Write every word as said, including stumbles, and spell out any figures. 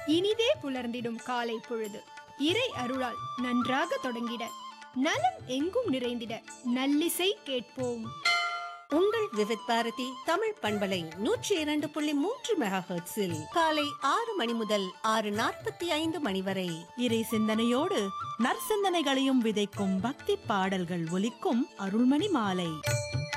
இனிதே புலர்ந்திடும் காலை பொழுது இறை அருளால் நன்றாக தொடங்கிட, நலம் எங்கும் நிறைந்திட நல்லிசை கேட்போம். உங்கள் விவித் பாரதி தமிழ் பண்பலை நூற்றி இரண்டு புள்ளி மூன்று மெகா ஹெர்ட்ஸில் காலை ஆறு மணி முதல் ஆறு நாற்பத்தி ஐந்து மணி வரை இறை சிந்தனையோடு நற்சிந்தனைகளையும் விதைக்கும் பக்தி பாடல்கள் ஒலிக்கும் அருள்மணி மாலை.